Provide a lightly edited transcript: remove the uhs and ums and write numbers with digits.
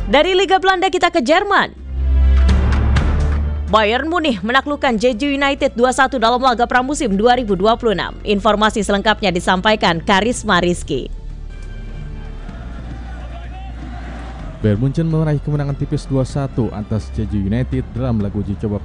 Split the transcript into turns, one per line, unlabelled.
Dari Liga Belanda kita ke Jerman. Bayern Munich menaklukkan Jeju United 2-1 dalam laga pramusim 2026. Informasi selengkapnya disampaikan Karisma Rizky.
Bayern Munchen meraih kemenangan tipis 2-1 atas Jeju United dalam laga uji coba